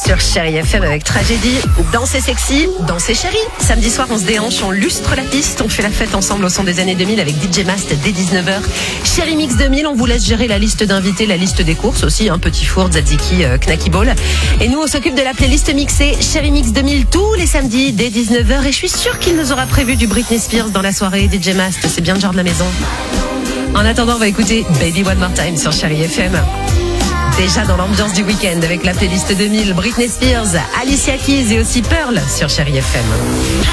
sur Chérie FM avec Tragédie. Danser sexy, danser chérie. Samedi soir, on se déhanche, on lustre la piste, on fait la fête ensemble au son des années 2000 avec DJ Mast dès 19h. Chérie Mix 2000, on vous laisse gérer la liste d'invités, la liste des courses aussi, un petit four, tzatziki, knacky ball. Et nous, on s'occupe de la playlist mixée Chérie Mix 2000 tous les samedis dès 19h. Et je suis sûre qu'il nous aura prévu du Britney Spears dans la soirée. DJ Mast, c'est bien le genre de la maison. En attendant, on va écouter Baby One More Time sur Chérie FM. Déjà dans l'ambiance du week-end avec la playlist 2000, Britney Spears, Alicia Keys et aussi Pearl sur Chérie FM.